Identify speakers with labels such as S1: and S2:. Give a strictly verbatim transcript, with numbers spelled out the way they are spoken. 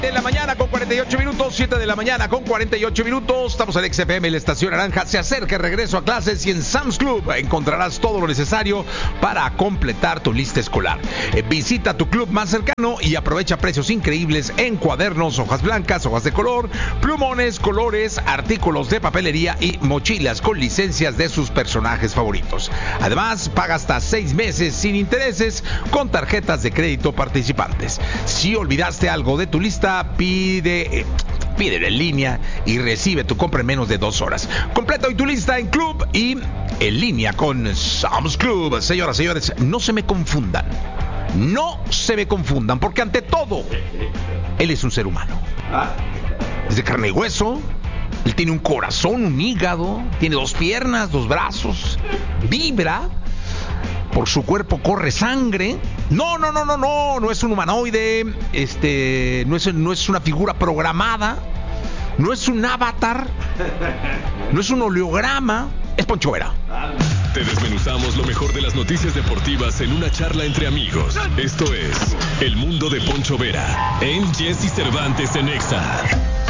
S1: De la mañana con cuarenta y ocho minutos, siete de la mañana con cuarenta y ocho minutos. Estamos en X F M, la estación naranja. Se acerca el regreso a clases y en Sam's Club encontrarás todo lo necesario para completar tu lista escolar. Eh, visita tu club más cercano y aprovecha precios increíbles en cuadernos, hojas blancas, hojas de color, plumones, colores, artículos de papelería y mochilas con licencias de sus personajes favoritos. Además, paga hasta seis meses sin intereses con tarjetas de crédito participantes. Si olvidaste algo de tu lista, Pide, eh, pídelo en línea y recibe tu compra en menos de dos horas. Completa hoy tu lista en Club y en línea con Sam's Club. Señoras y señores, no se me confundan. No se me confundan, porque ante todo, él es un ser humano. Es de carne y hueso. Él tiene un corazón, un hígado, tiene dos piernas, dos brazos, vibra. Por su cuerpo corre sangre. No, no, no, no, no, no es un humanoide. Este, no es, no es una figura programada. No es un avatar. No es un oleograma. Es Poncho Vera.
S2: Te desmenuzamos lo mejor de las noticias deportivas en una charla entre amigos. Esto es El Mundo de Poncho Vera en Jesse Cervantes en Exa.